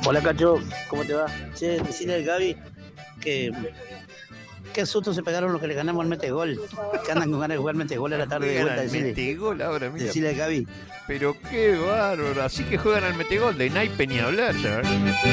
Hola Cacho, ¿cómo te va? Che, decirle al Gaby que qué susto se pegaron los que le ganamos al Metegol. Que andan con ganas de jugar Metegol a la tarde de Juegan vuelta, al Metegol ahora, mira. decirle al Gaby. Pero qué bárbaro. Así que juegan al Metegol, de naipe ni hablar, ¿sabes?